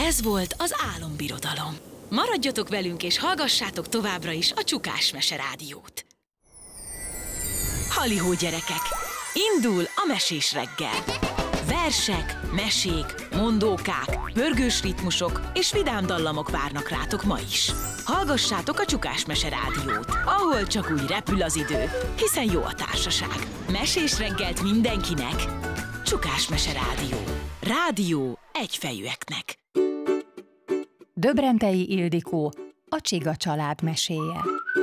Ez volt az Álombirodalom. Maradjatok velünk és hallgassátok továbbra is a Csukás Mese Rádiót. Halihó gyerekek! Indul a mesés reggel! Versek, mesék, mondókák, pörgős ritmusok és vidám dallamok várnak rátok ma is. Hallgassátok a Csukás Mese Rádiót, ahol csak úgy repül az idő, hiszen jó a társaság. Mesés reggelt mindenkinek! Csukás Mese Rádió. Rádió egyfejűeknek. Döbrentei Ildikó, a Csiga család meséje.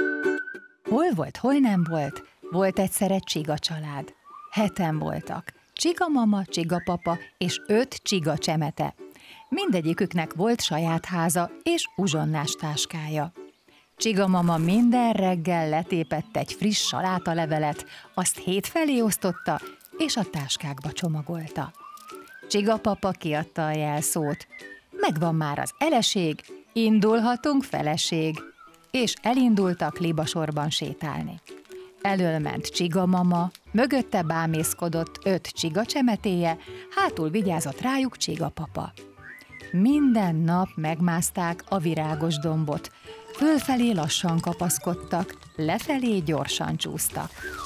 Hol volt, hol nem volt? Volt egyszer egy csiga család. 7-en voltak. Csiga mama, csiga papa és 5 csiga csemete. Mindegyiküknek volt saját háza és uzsonnás táskája. Csiga mama minden reggel letépett egy friss salátalevelet, azt 7 felé osztotta, és a táskákba csomagolta. Csiga papa kiadta a jelszót. Megvan már az eleség, indulhatunk feleség. És elindultak libasorban sétálni. Elől ment csiga mama, mögötte bámészkodott 5 csiga csemetéje, hátul vigyázott rájuk csiga papa. Minden nap megmászták a virágos dombot, fölfelé lassan kapaszkodtak, lefelé gyorsan csúsztak.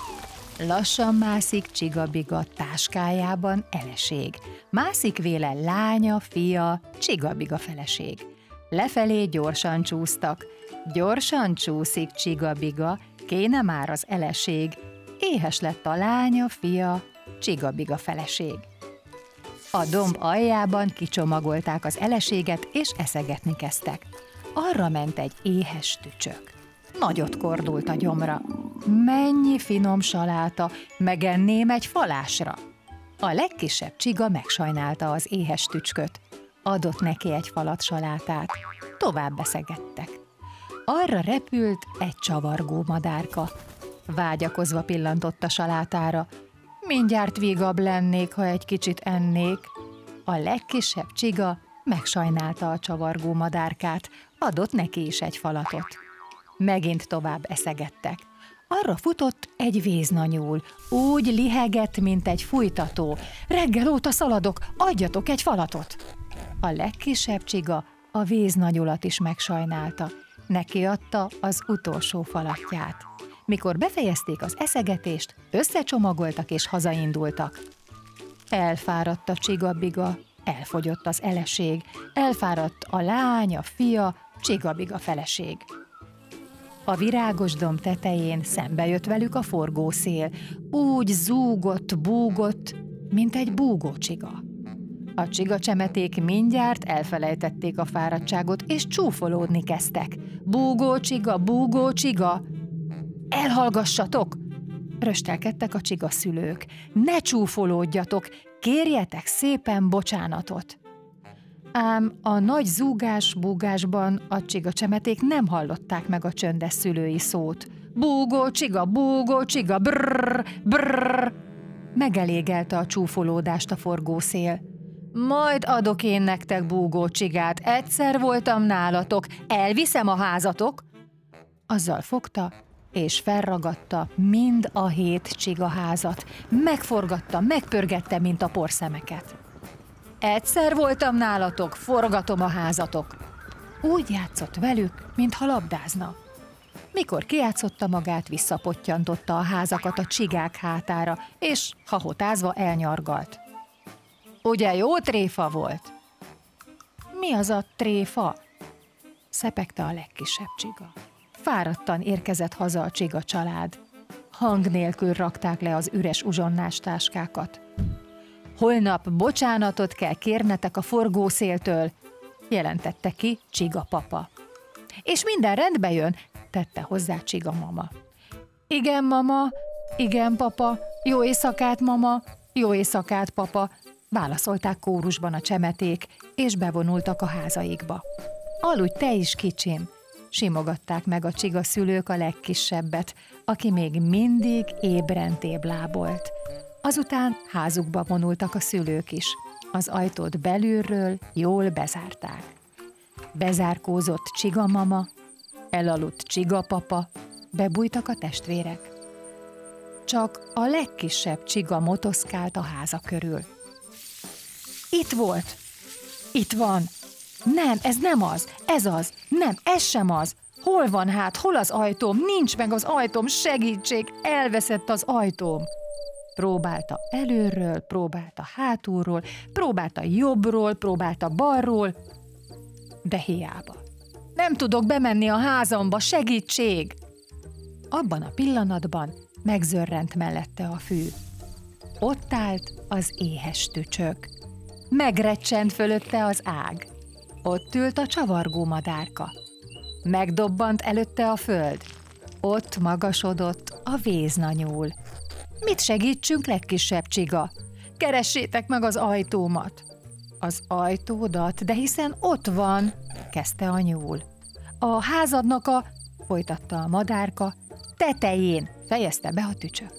Lassan mászik csigabiga táskájában eleség, mászik véle lánya, fia, csigabiga feleség. Lefelé gyorsan csúsztak, gyorsan csúszik csigabiga, kéne már az eleség, éhes lett a lánya, fia, csigabiga feleség. A domb aljában kicsomagolták az eleséget, és eszegetni kezdtek. Arra ment egy éhes tücsök. Nagyot kordult a gyomra. Mennyi finom saláta, megenném egy falásra. A legkisebb csiga megsajnálta az éhes tücsköt. Adott neki egy falat salátát. Tovább eszegettek. Arra repült egy csavargó madárka. Vágyakozva pillantott a salátára. Mindjárt vigabb lennék, ha egy kicsit ennék. A legkisebb csiga megsajnálta a csavargó madárkát, adott neki is egy falatot. Megint tovább eszegettek. Arra futott egy véznanyúl, úgy lihegett, mint egy fújtató. Reggel óta szaladok, adjatok egy falatot! A legkisebb csiga a véznanyulat is megsajnálta. Neki adta az utolsó falatját. Mikor befejezték az eszegetést, összecsomagoltak és hazaindultak. Elfáradt a csigabiga, elfogyott az eleség, elfáradt a lány, a fia, csigabiga feleség. A virágos domb tetején szembe jött velük a forgószél, úgy zúgott, búgott, mint egy búgó csiga. A csiga csemeték mindjárt elfelejtették a fáradtságot, és csúfolódni kezdtek. Búgó csiga, elhallgassatok! Röstelkedtek a csiga szülők. Ne csúfolódjatok, kérjetek szépen bocsánatot! Ám a nagy zúgás-búgásban a csiga csemeték nem hallották meg a csöndes szülői szót. Búgó csiga, brrr, brrr! Megelégelte a csúfolódást a forgószél. Majd adok én nektek búgó csigát, egyszer voltam nálatok, elviszem a házatok? Azzal fogta, és felragadta mind a 7 csigaházat. Megforgatta, megpörgette, mint a porszemeket. Egyszer voltam nálatok, forgatom a házatok. Úgy játszott velük, mintha labdázna. Mikor kijátszotta magát, visszapottyantotta a házakat a csigák hátára, és hahotázva elnyargalt. Ugye jó tréfa volt? Mi az a tréfa? Szepegte a legkisebb csiga. Fáradtan érkezett haza a csiga család. Hang nélkül rakták le az üres uzsonnás táskákat. Holnap bocsánatot kell kérnetek a forgószéltől, jelentette ki csiga papa. És minden rendbe jön, tette hozzá csiga mama. Igen, mama, igen, papa, jó éjszakát, mama, jó éjszakát, papa, válaszolták kórusban a csemeték, és bevonultak a házaikba. Aludj te is, kicsim, simogatták meg a csiga szülők a legkisebbet, aki még mindig ébren téblábolt. Azután házukba vonultak a szülők is. Az ajtót belülről jól bezárták. Bezárkózott csiga mama, elaludt csiga papa, bebújtak a testvérek. Csak a legkisebb csiga motoszkált a háza körül. Itt volt! Itt van! Nem, ez nem az, ez az, nem, ez sem az. Hol van hát, hol az ajtóm? Nincs meg az ajtóm, segítség, elveszett az ajtóm. Próbálta előről, próbálta hátulról, próbálta jobbról, próbálta balról, de hiába. Nem tudok bemenni a házamba, segítség! Abban a pillanatban megzörrent mellette a fű. Ott állt az éhes tücsök. Megrecsent fölötte az ág. Ott ült a csavargó madárka. Megdobbant előtte a föld. Ott magasodott a véznanyúl. Mit segítsünk, legkisebb csiga? Keressétek meg az ajtómat. Az ajtódat, de hiszen ott van, kezdte a nyúl. A házadnak folytatta a madárka, tetején, fejezte be a tücsök.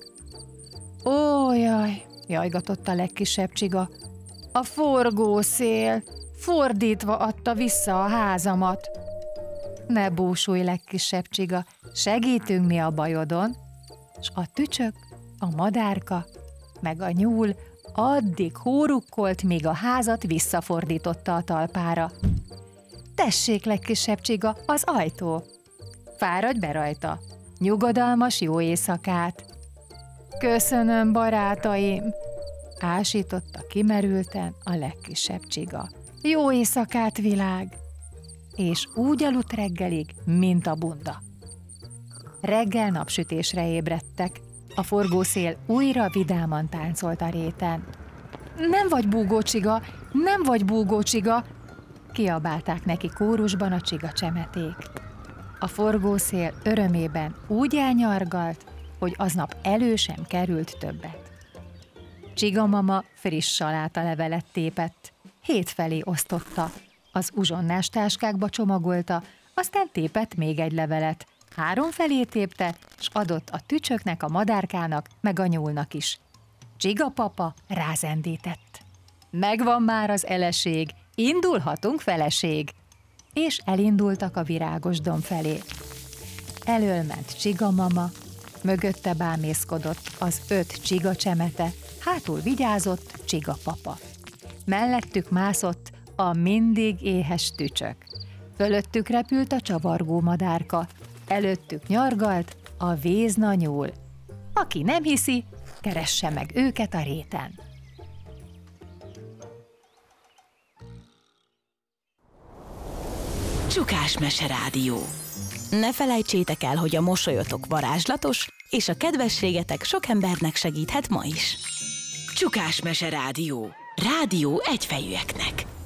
Ó, jaj, jajgatott a legkisebb csiga. A forgószél fordítva adta vissza a házamat. Ne búsulj, legkisebb csiga, segítünk mi a bajodon. S a tücsök, a madárka, meg a nyúl addig hórukkolt, míg a házat visszafordította a talpára. Tessék, legkisebb csiga, az ajtó. Fáradj be rajta. Nyugodalmas jó éjszakát. Köszönöm, barátaim, ásította kimerülten a legkisebb csiga. Jó éjszakát, világ! És úgy aludt reggelig, mint a bunda. Reggel napsütésre ébredtek. A forgószél újra vidáman táncolt a réten. Nem vagy búgócsiga, nem vagy búgócsiga! Kiabálták neki kórusban a csigacsemeték. A forgószél örömében úgy elnyargalt, hogy aznap elő sem került többet. Csigamama friss salátalevelet tépett, hétfelé osztotta, az uzsonnás táskákba csomagolta, aztán tépett még egy levelet, 3 felé tépte, s adott a tücsöknek, a madárkának, meg a nyúlnak is. Csigapapa rázendített. Megvan már az eleség, indulhatunk, feleség! És elindultak a virágos domb felé. Elől ment csigamama, mögötte bámészkodott az 5 csigacsemete, hátul vigyázott csigapapa. Mellettük mászott a mindig éhes tücsök. Fölöttük repült a csavargó madárka, előttük nyargalt a véznanyúl. Aki nem hiszi, keresse meg őket a réten. Csukás Mese Rádió. Ne felejtsétek el, hogy a mosolyotok varázslatos, és a kedvességetek sok embernek segíthet ma is. Csukás Mese Rádió. Rádió egyfejűeknek.